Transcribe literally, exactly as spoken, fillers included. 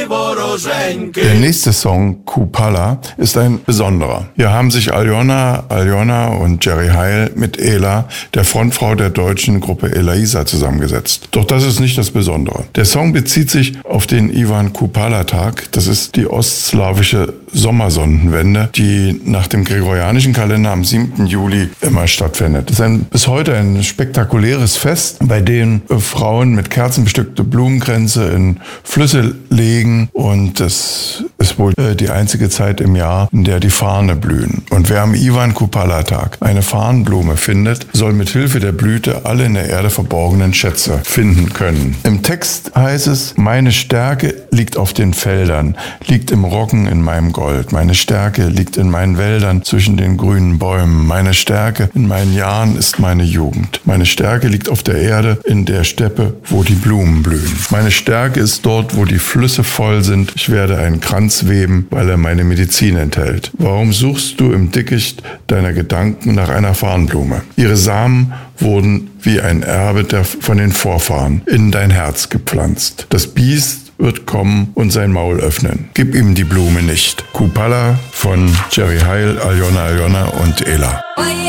Der nächste Song, Kupala, ist ein besonderer. Hier haben sich Aljona, Aljona und Jerry Heil mit Ela, der Frontfrau der deutschen Gruppe Elaiza, zusammengesetzt. Doch das ist nicht das Besondere. Der Song bezieht sich auf den Ivan Kupala-Tag. Das ist die ostslawische Sommersonnenwende, die nach dem gregorianischen Kalender am siebten Juli immer stattfindet. Es ist ein, bis heute ein spektakuläres Fest, bei dem äh, Frauen mit Kerzen bestückte Blumenkränze in Flüsse legen, und es ist wohl äh, die einzige Zeit im Jahr, in der die Farne blühen. Und wer am Ivan Kupala-Tag eine Farnblume findet, soll mit Hilfe der Blüte alle in der Erde verborgenen Schätze finden können. Im Text heißt es: Meine Stärke liegt auf den Feldern, liegt im Roggen in meinem Gold. Meine Stärke liegt in meinen Wäldern zwischen den grünen Bäumen. Meine Stärke in meinen Jahren ist meine Jugend. Meine Stärke liegt auf der Erde, in der Steppe, wo die Blumen blühen. Meine Stärke ist dort, wo die Flüsse voll sind. Ich werde einen Kranz weben, weil er meine Medizin enthält. Warum suchst du im Dickicht deiner Gedanken nach einer Farnblume? Ihre Samen wurden wie ein Erbe der, von den Vorfahren in dein Herz gepflanzt. Das Biest wird kommen und sein Maul öffnen. Gib ihm die Blume nicht. Kupala von Jerry Heil, Aljona, Aljona und Ela.